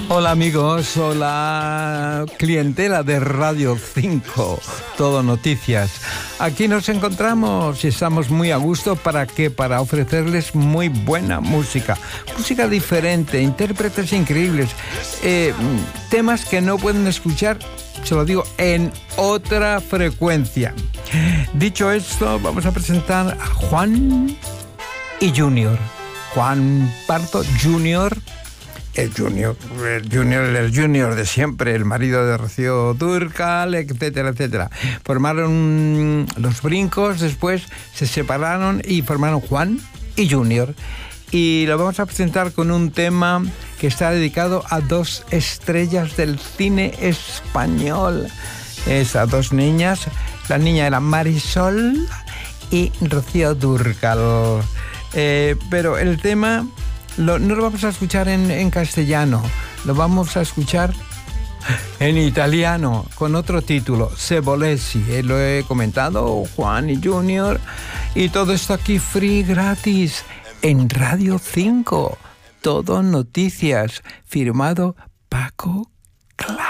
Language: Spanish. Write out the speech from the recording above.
Hola amigos, hola clientela de Radio 5, Todo Noticias. Aquí nos encontramos y estamos muy a gusto. ¿Para qué? Para ofrecerles muy buena música. Música diferente, intérpretes increíbles, temas que no pueden escuchar, se lo digo, en otra frecuencia. Dicho esto, vamos a presentar a Juan y Junior. Juan Pardo Junior. El junior de siempre, el marido de Rocío Dúrcal, etcétera, etcétera. Formaron Los Brincos, después se separaron y formaron Juan y Junior. Y lo vamos a presentar con un tema que está dedicado a dos estrellas del cine español. Es a dos niñas. La niña era Marisol y Rocío Dúrcal. Pero el tema no lo vamos a escuchar en castellano, lo vamos a escuchar en italiano, con otro título, Se volessi. Lo he comentado, Juan y Junior, y todo esto aquí free, gratis, en Radio 5, Todo Noticias, firmado Paco Claro.